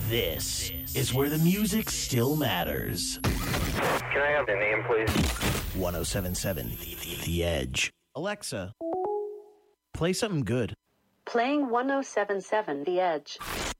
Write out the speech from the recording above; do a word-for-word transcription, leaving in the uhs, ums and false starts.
This is where the music still matters. Can I have the name, please? one oh seven point seven The Edge. Alexa, play something good. Playing one oh seven point seven The Edge.